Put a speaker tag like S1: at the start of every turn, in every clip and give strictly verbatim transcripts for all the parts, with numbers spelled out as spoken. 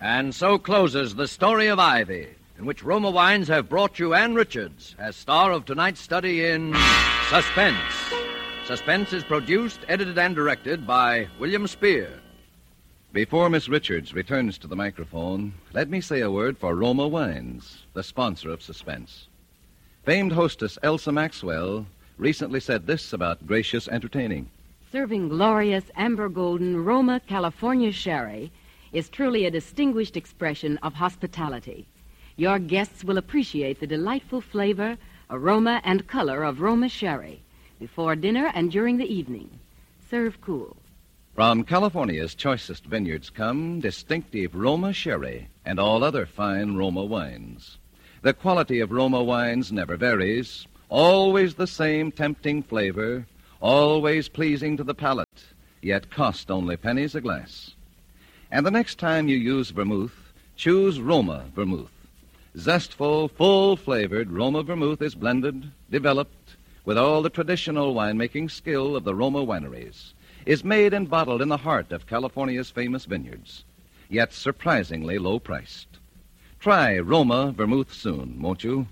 S1: And so closes the story of Ivy, in which Roma Wines have brought you Ann Richards as star of tonight's study in Suspense. Suspense is produced, edited, and directed by William Spear.
S2: Before Miss Richards returns to the microphone, let me say a word for Roma Wines, the sponsor of Suspense. Famed hostess Elsa Maxwell recently said this about gracious entertaining.
S3: Serving glorious amber golden Roma California sherry is truly a distinguished expression of hospitality. Your guests will appreciate the delightful flavor, aroma, and color of Roma sherry before dinner and during the evening. Serve cool.
S2: From California's choicest vineyards come distinctive Roma sherry and all other fine Roma wines. The quality of Roma wines never varies, always the same tempting flavor, always pleasing to the palate, yet cost only pennies a glass. And the next time you use vermouth, choose Roma vermouth. Zestful, full-flavored Roma vermouth is blended, developed, with all the traditional winemaking skill of the Roma wineries, is made and bottled in the heart of California's famous vineyards, yet surprisingly low-priced. Try Roma vermouth soon, won't you?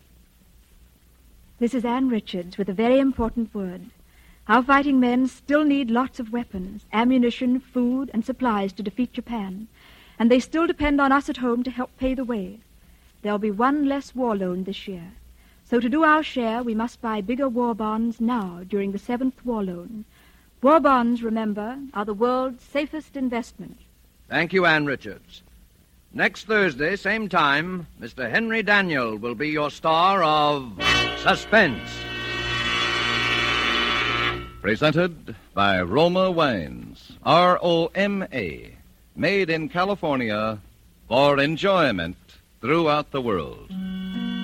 S4: This is Ann Richards with a very important word. Our fighting men still need lots of weapons, ammunition, food, and supplies to defeat Japan, and they still depend on us at home to help pay the way. There'll be one less war loan this year. So to do our share, we must buy bigger war bonds now during the seventh war loan. War bonds, remember, are the world's safest investment.
S1: Thank you, Ann Richards. Next Thursday, same time, Mister Henry Daniel will be your star of Suspense.
S2: Presented by Roma Wines, R O M A, made in California for enjoyment throughout the world.